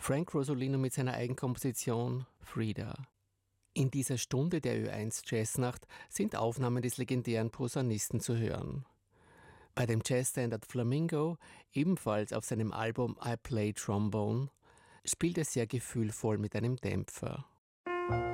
Frank Rosolino mit seiner Eigenkomposition Frida. In dieser Stunde der Ö1 Jazznacht sind Aufnahmen des legendären Posaunisten zu hören. Bei dem Jazzstandard Flamingo, ebenfalls auf seinem Album I Play Trombone, spielt er sehr gefühlvoll mit einem Dämpfer.